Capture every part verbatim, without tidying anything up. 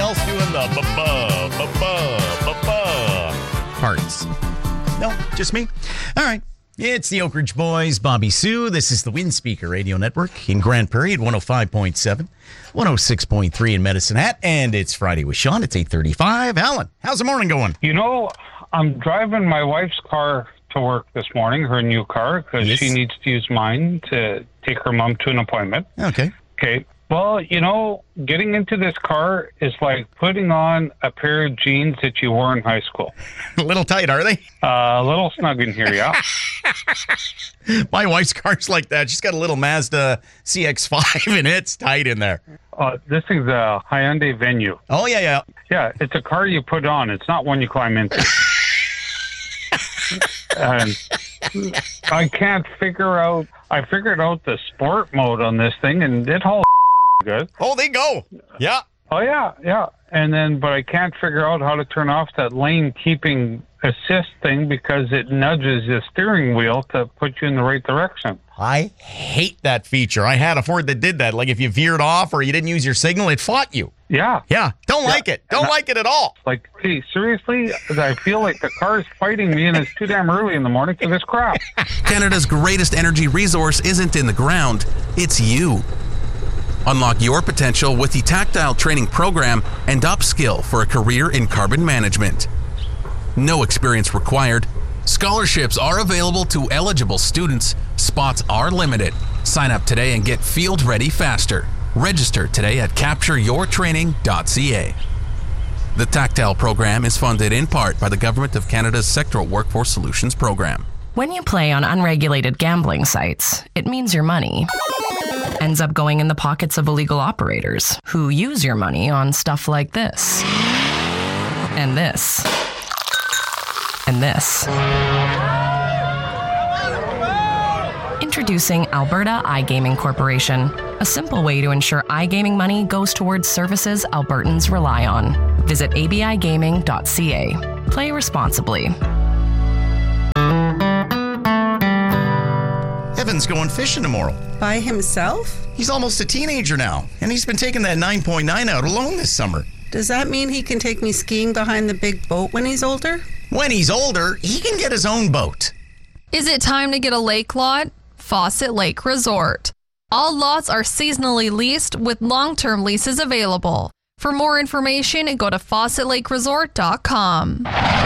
else doing the ba-ba, ba-ba, ba-ba parts? No, just me? All right. It's the Oak Ridge Boys, Bobby Sue. This is the Wind Speaker Radio Network in Grand Prairie at one oh five point seven, one oh six point three in Medicine Hat. And it's Friday with Sean. It's eight thirty-five. Alan, how's the morning going? You know, I'm driving my wife's car to work this morning, her new car, because Yes. she needs to use mine to take her mom to an appointment. Okay. Okay. Well, you know, getting into this car is like putting on a pair of jeans that you wore in high school. A little tight, are they? Uh, a little snug in here, yeah. My wife's car's like that. She's got a little Mazda C X five, and it's tight in there. Uh, this thing's a Hyundai Venue. Oh, yeah, yeah. Yeah, it's a car you put on. It's not one you climb into. And I can't figure out. I figured out the sport mode on this thing, and it hauls good. Oh, they go. Yeah. Oh yeah, yeah. And then, but I can't figure out how to turn off that lane keeping assist thing because it nudges the steering wheel to put you in the right direction. I hate that feature. I had a Ford that did that. Like if you veered off or you didn't use your signal, it fought you. Yeah. Yeah. Don't Yeah. like it. Don't And I- like it at all. Like, hey, seriously? I feel like the car is fighting me, and it's too damn early in the morning for this crap. Canada's greatest energy resource isn't in the ground, it's you. Unlock your potential with the Tactile Training Program and upskill for a career in carbon management. No experience required. Scholarships are available to eligible students. Spots are limited. Sign up today and get field ready faster. Register today at capture your training dot c a. The Tactile program is funded in part by the Government of Canada's Sectoral Workforce Solutions Program. When you play on unregulated gambling sites, it means your money ends up going in the pockets of illegal operators who use your money on stuff like this, and this, and this. Introducing Alberta iGaming Corporation, a simple way to ensure iGaming money goes towards services Albertans rely on. Visit a b i gaming dot c a. Play responsibly. Evan's going fishing tomorrow. By himself? He's almost a teenager now, and he's been taking that nine point nine out alone this summer. Does that mean he can take me skiing behind the big boat when he's older? When he's older, he can get his own boat. Is it time to get a lake lot? Fawcett Lake Resort. All lots are seasonally leased with long-term leases available. For more information, go to fawcett lake resort dot com.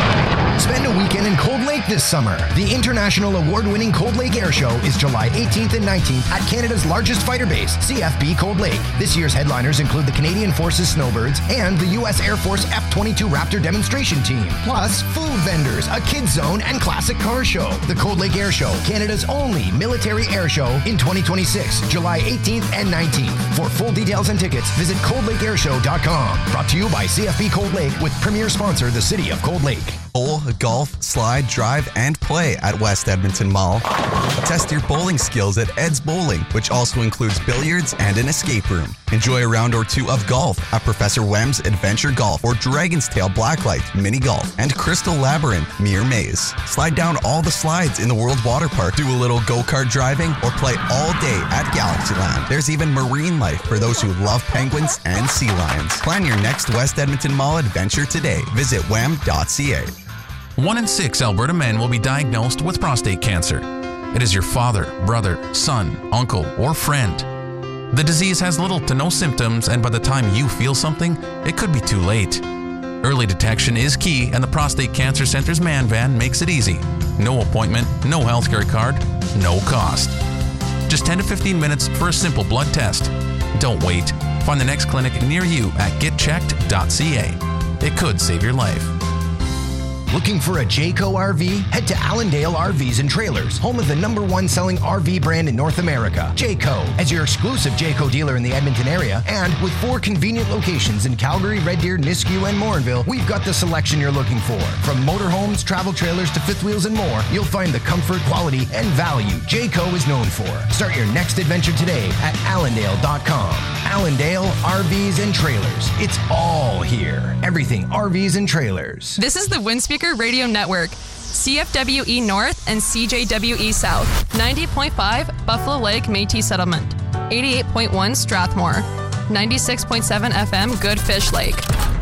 Spend a weekend in Cold Lake this summer. The international award-winning Cold Lake Air Show is July eighteenth and nineteenth at Canada's largest fighter base, C F B Cold Lake. This year's headliners include the Canadian Forces Snowbirds and the U S Air Force F twenty-two Raptor demonstration team. Plus, food vendors, a kids zone, and classic car show. The Cold Lake Air Show, Canada's only military air show in twenty twenty-six, July eighteenth and nineteenth. For full details and tickets, visit cold lake air show dot com. Brought to you by C F B Cold Lake with premier sponsor, the City of Cold Lake. Bowl, golf, slide, drive, and play at West Edmonton Mall. Test your bowling skills at Ed's Bowling, which also includes billiards and an escape room. Enjoy a round or two of golf at Professor Wem's Adventure Golf or Dragon's Tail Blacklight Mini Golf and Crystal Labyrinth Mere Maze. Slide down all the slides in the World Water Park, do a little go-kart driving, or play all day at Galaxyland. There's even marine life for those who love penguins and sea lions. Plan your next West Edmonton Mall adventure today. Visit wem dot c a. One in six Alberta men will be diagnosed with prostate cancer. It is your father, brother, son, uncle, or friend. The disease has little to no symptoms, and by the time you feel something, it could be too late. Early detection is key, and the Prostate Cancer Center's Man Van makes it easy. No appointment, no healthcare card, no cost. Just ten to fifteen minutes for a simple blood test. Don't wait. Find the next clinic near you at get checked dot c a. It could save your life. Looking for a Jayco R V? Head to Allendale R Vs and Trailers, home of the number one selling R V brand in North America, Jayco. As your exclusive Jayco dealer in the Edmonton area, and with four convenient locations in Calgary, Red Deer, Nisku, and Morinville, we've got the selection you're looking for. From motorhomes, travel trailers, to fifth wheels and more, you'll find the comfort, quality, and value Jayco is known for. Start your next adventure today at allendale dot com. Allendale R Vs and Trailers. It's all here. Everything R Vs and trailers. This is the Windspeaker Radio Network. C F W E North and C J W E South. ninety point five Buffalo Lake Métis Settlement. eighty-eight point one Strathmore. ninety-six point seven F M Good Fish Lake.